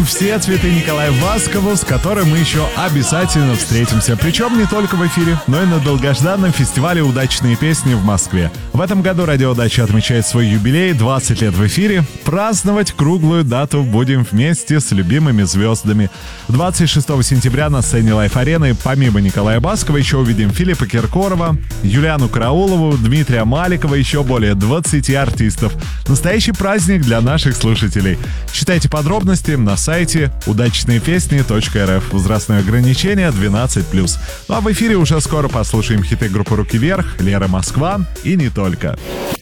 Все цветы Николаю Баскову, с которым мы еще обязательно встретимся. Причем не только в эфире, но и на долгожданном фестивале «Удачные песни» в Москве. В этом году Радио Удача отмечает свой юбилей, 20 лет в эфире. Праздновать круглую дату будем вместе с любимыми звездами. 26 сентября на сцене Лайф-арены помимо Николая Баскова еще увидим Филиппа Киркорова, Юлиану Караулову, Дмитрия Маликова, еще более 20 артистов. Настоящий праздник для наших слушателей. Читайте подробности на сайте удачнейпесни.рф. Возрастное ограничение 12+. Ну а в эфире уже скоро послушаем хиты группы «Руки вверх», «Лера Москва» и не только.